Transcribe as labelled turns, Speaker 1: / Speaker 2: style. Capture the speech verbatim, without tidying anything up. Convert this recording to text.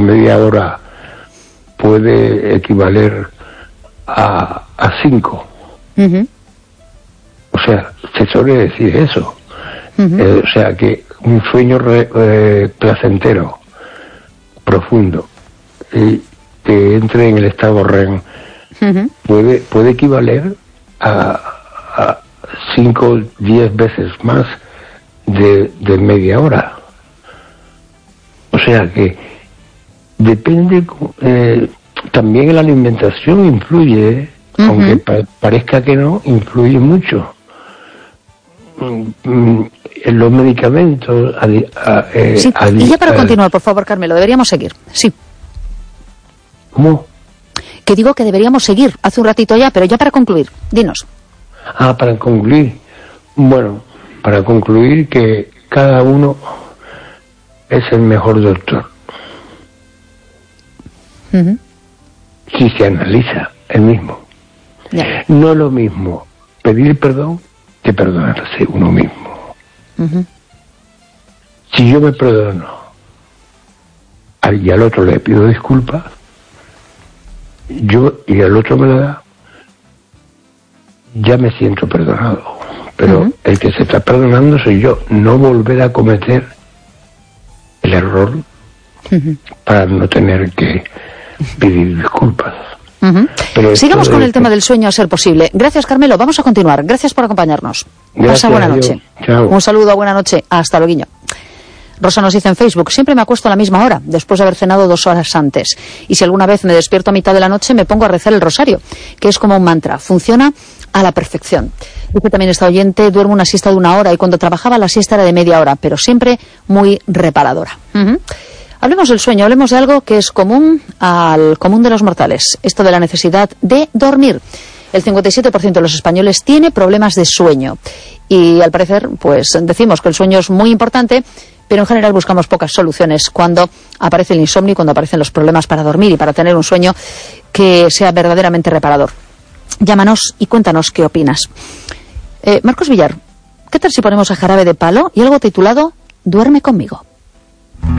Speaker 1: media hora puede equivaler a, a cinco. Uh-huh. O sea, se suele decir eso. Uh-huh. Eh, o sea, que un sueño re, eh, placentero, profundo, y que entre en el estado R E M, uh-huh, puede, puede equivaler a, a cinco o diez veces más de, de media hora. O sea que depende, eh, también la alimentación influye, uh-huh, aunque pa- parezca que no, influye mucho. Mm, en los medicamentos... Adi- a, eh,
Speaker 2: sí,
Speaker 1: adi-
Speaker 2: y ya para
Speaker 1: a,
Speaker 2: continuar, por favor, Carmelo, deberíamos seguir. Sí.
Speaker 1: ¿Cómo?
Speaker 2: Que digo que deberíamos seguir, hace un ratito ya, pero ya para concluir, dinos.
Speaker 1: Ah, para concluir. Bueno, para concluir que cada uno es el mejor doctor. Uh-huh. Si se analiza el mismo. Yeah. No es lo mismo pedir perdón que perdonarse uno mismo. Uh-huh. Si yo me perdono y al otro le pido disculpas, yo y al otro me la da, ya me siento perdonado. Pero uh-huh, el que se está perdonando soy yo. No volver a cometer el error, uh-huh, para no tener que pedir disculpas.
Speaker 2: Uh-huh. Pero sigamos con el tema del sueño a ser posible. Gracias, Carmelo. Vamos a continuar. Gracias por acompañarnos.
Speaker 1: Gracias,
Speaker 2: pasa buena noche.
Speaker 1: Chao.
Speaker 2: Un saludo, buena noche. Hasta luego. Rosa nos dice en Facebook: siempre me acuesto a la misma hora, después de haber cenado dos horas antes. Y si alguna vez me despierto a mitad de la noche, me pongo a rezar el rosario, que es como un mantra. Funciona a la perfección. Dice también esta oyente: duermo una siesta de una hora y cuando trabajaba la siesta era de media hora, pero siempre muy reparadora. Uh-huh. Hablemos del sueño, hablemos de algo que es común al común de los mortales, esto de la necesidad de dormir. El cincuenta y siete por ciento de los españoles tiene problemas de sueño y al parecer pues decimos que el sueño es muy importante, pero en general buscamos pocas soluciones cuando aparece el insomnio y cuando aparecen los problemas para dormir y para tener un sueño que sea verdaderamente reparador. Llámanos y cuéntanos qué opinas. Eh, Marcos Villar, ¿qué tal si ponemos a Jarabe de Palo y algo titulado Duerme conmigo?